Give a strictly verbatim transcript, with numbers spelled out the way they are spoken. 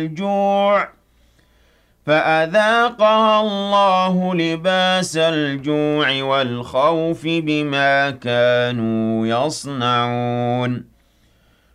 الجوع فأذاقها الله لباس الجوع والخوف بما كانوا يصنعون